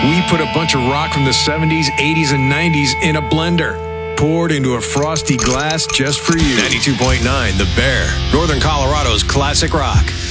We put a bunch of rock from the 70s, 80s, and 90s in a blender. Poured into a frosty glass just for you. 92.9 The Bear, Northern Colorado's classic rock.